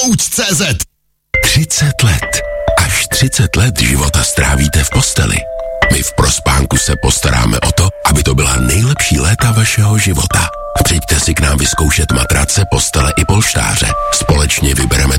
Couch.cz. 30 let. Až 30 let života strávíte v posteli. My v Prospánku se postaráme o to, aby to byla nejlepší léta vašeho života. Přijďte si k nám vyzkoušet matrace, postele i polštáře. Společně vybereme